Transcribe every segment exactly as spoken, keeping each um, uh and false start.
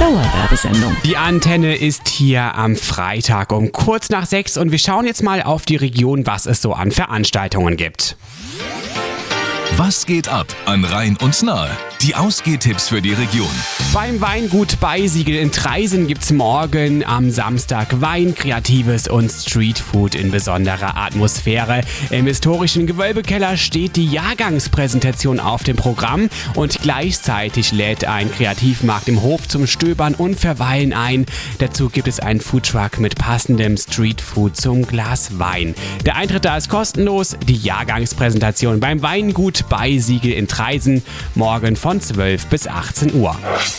Dauerwerbesendung. Die Antenne ist hier am Freitag um kurz nach sechs und wir schauen jetzt mal auf die Region, was es so an Veranstaltungen gibt. Was geht ab an Rhein und Nahe? Die Ausgehtipps für die Region. Beim Weingut Beisiegel in Traisen gibt's morgen am Samstag Wein, Kreatives und Streetfood in besonderer Atmosphäre. Im historischen Gewölbekeller steht die Jahrgangspräsentation auf dem Programm und gleichzeitig lädt ein Kreativmarkt im Hof zum Stöbern und Verweilen ein. Dazu gibt es einen Foodtruck mit passendem Streetfood zum Glas Wein. Der Eintritt da ist kostenlos. Die Jahrgangspräsentation beim Weingut Beisiegel in Traisen morgen von zwölf bis achtzehn Uhr.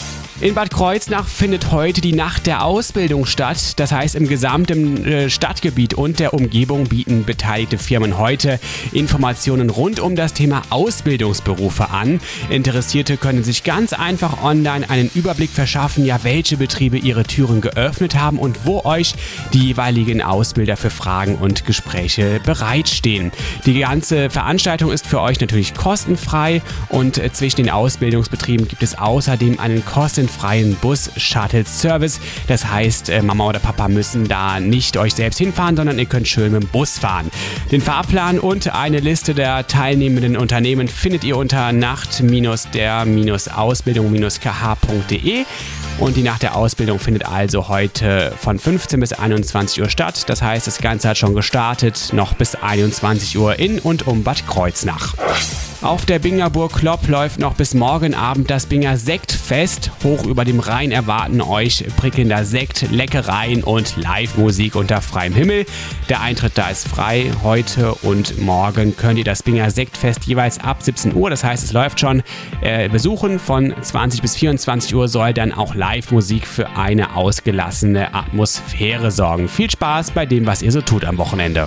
In Bad Kreuznach findet heute die Nacht der Ausbildung statt. Das heißt, im gesamten äh, Stadtgebiet und der Umgebung bieten beteiligte Firmen heute Informationen rund um das Thema Ausbildungsberufe an. Interessierte können sich ganz einfach online einen Überblick verschaffen, ja, welche Betriebe ihre Türen geöffnet haben und wo euch die jeweiligen Ausbilder für Fragen und Gespräche bereitstehen. Die ganze Veranstaltung ist für euch natürlich kostenfrei und äh, zwischen den Ausbildungsbetrieben gibt es außerdem einen kostenfreien freien Bus-Shuttle-Service. Das heißt, Mama oder Papa müssen da nicht euch selbst hinfahren, sondern ihr könnt schön mit dem Bus fahren. Den Fahrplan und eine Liste der teilnehmenden Unternehmen findet ihr unter nacht der ausbildung k h punkt d e. Und die Nacht der Ausbildung findet also heute von fünfzehn bis einundzwanzig Uhr statt. Das heißt, das Ganze hat schon gestartet, noch bis einundzwanzig Uhr in und um Bad Kreuznach. Auf der Bingerburg Klopp läuft noch bis morgen Abend das Binger Sektfest. Hoch über dem Rhein erwarten euch prickelnder Sekt, Leckereien und Live-Musik unter freiem Himmel. Der Eintritt da ist frei. Heute und morgen könnt ihr das Binger Sektfest jeweils ab siebzehn Uhr, das heißt, es läuft schon, äh, besuchen. Von zwanzig bis vierundzwanzig Uhr soll dann auch Live-Musik für eine ausgelassene Atmosphäre sorgen. Viel Spaß bei dem, was ihr so tut am Wochenende.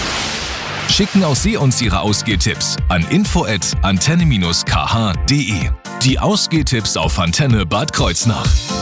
Schicken auch Sie uns Ihre Ausgehtipps an info at antenne Bindestrich k h punkt d e. Die Ausgehtipps auf Antenne Bad Kreuznach.